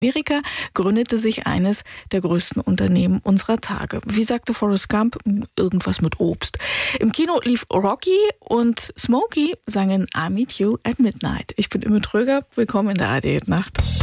Amerika gründete sich eines der größten Unternehmen unserer Tage. Wie sagte Forrest Gump, irgendwas mit Obst. Im Kino lief Rocky und Smokey sangen I Meet You at Midnight. Ich bin Imme Tröger, willkommen in der ARD Nacht.